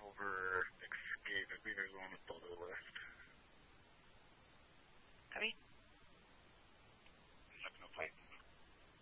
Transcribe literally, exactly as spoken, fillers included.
over Escape. I think there's one with Balboa.